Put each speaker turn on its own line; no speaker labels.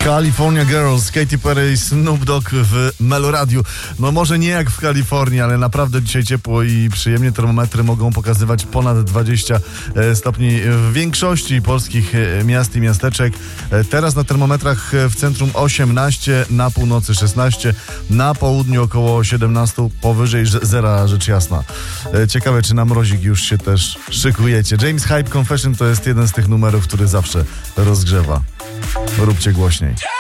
California Girls, Katy Perry i Snoop Dogg w Meloradiu. No może nie jak w Kalifornii, ale naprawdę dzisiaj ciepło i przyjemnie. Termometry mogą pokazywać ponad 20 stopni w większości polskich miast i miasteczek. Teraz na termometrach w centrum 18, na północy 16, na południu około 17, powyżej zera, rzecz jasna. Ciekawe, czy na mrozik już się też szykujecie. James Hype Confession to jest jeden z tych numerów, który zawsze rozgrzewa. Róbcie głośniej.